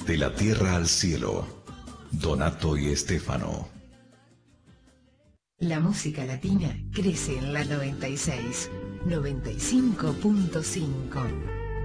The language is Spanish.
De la tierra al cielo, Donato y Estefano. La música latina crece en la 96, 95.5.